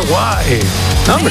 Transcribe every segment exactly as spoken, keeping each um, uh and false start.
guay! ¡No, hombre!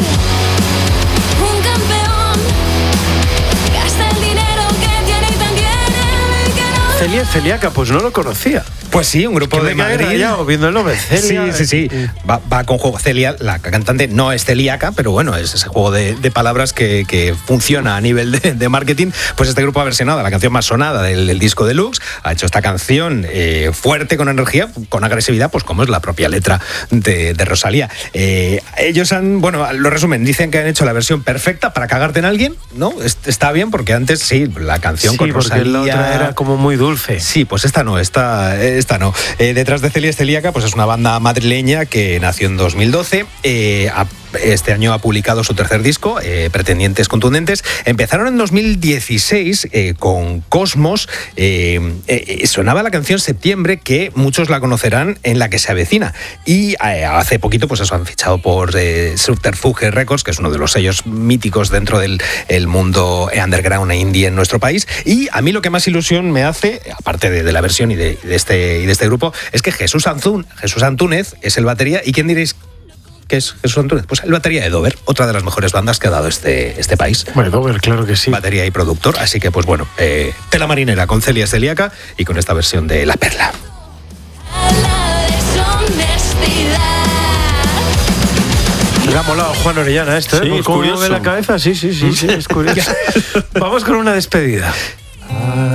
Un campeón, gasta el dinero que tiene y también el que no. Celia celíaca, pues no lo conocía. Pues sí, un grupo de Madrid. Ya, viendo el nombre, Celia. Sí, sí, sí. Va, va con juego. Celia, la cantante, no es celíaca, pero bueno, es ese juego de, de palabras que, que funciona a nivel de, de marketing. Pues este grupo ha versionado la canción más sonada del, del disco deluxe, ha hecho esta canción eh, fuerte, con energía, con agresividad, pues como es la propia letra de, de Rosalía. Eh, ellos han, bueno, lo resumen, dicen que han hecho la versión perfecta para cagarte en alguien, ¿no? Está bien, porque antes sí, la canción Sí, con porque Rosalía la otra era como muy dulce. Sí, pues esta no, esta, esta no. Eh, detrás de Celia Celíaca, pues es una banda madrileña que nació en dos mil doce. Eh, ha, este año ha publicado su tercer disco, eh, Pretendientes Contundentes. Empezaron en dos mil dieciséis eh, con Cosmos. Eh, eh, sonaba la canción Septiembre, que muchos la conocerán en La que se avecina. Y eh, hace poquito, pues eso, han fichado por eh, Subterfuge Records, que es uno de los sellos míticos dentro del el mundo underground e indie en nuestro país. Y a mí lo que más ilusión me hace, aparte de, de la versión y de, de este, y de este grupo, es que Jesús Anzún, Jesús Antúnez es el batería. ¿Y quién diréis que es Jesús Antúnez? Pues el batería de Dover, otra de las mejores bandas que ha dado este, este país. Bueno, Dover, claro que sí. Batería y productor. Así que, pues bueno, eh, tela marinera con Celia Celíaca y con esta versión de La Perla. Le ha molado Juan Orellana esto, ¿eh? Sí, ¿Por es cómo curioso. mueve la cabeza? Sí, sí, sí, sí, es curioso. Vamos con una despedida.